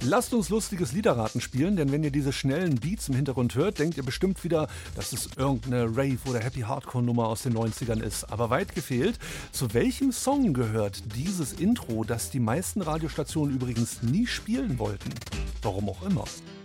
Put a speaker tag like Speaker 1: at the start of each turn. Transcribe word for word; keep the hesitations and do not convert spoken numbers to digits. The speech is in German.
Speaker 1: Lasst uns lustiges Liederraten spielen, denn wenn ihr diese schnellen Beats im Hintergrund hört, denkt ihr bestimmt wieder, dass es irgendeine Rave- oder Happy-Hardcore-Nummer aus den neunzigern ist. Aber weit gefehlt. Zu welchem Song gehört dieses Intro, das die meisten Radiostationen übrigens nie spielen wollten? Warum auch immer.